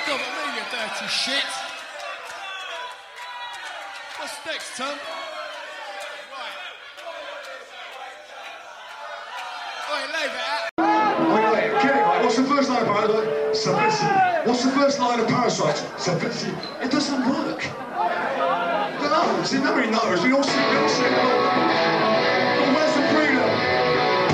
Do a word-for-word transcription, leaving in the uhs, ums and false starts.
Come on, me, you dirty shit. What's next, Tom? Right. Oi, leave it out. Wait, wait, get it right. What's the first line of Parasite? Savitsi. What's the first line of Parasite? Savitsi. It doesn't work. No, see, nobody knows. We all sing, we all sing along.